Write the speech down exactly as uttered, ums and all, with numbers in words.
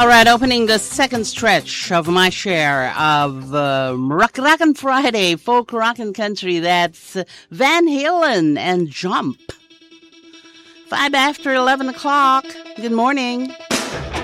All right, opening the second stretch of my share of uh, Rock Rockin' Friday, folk rockin' country. That's Van Halen and Jump. Five after eleven o'clock. Good morning.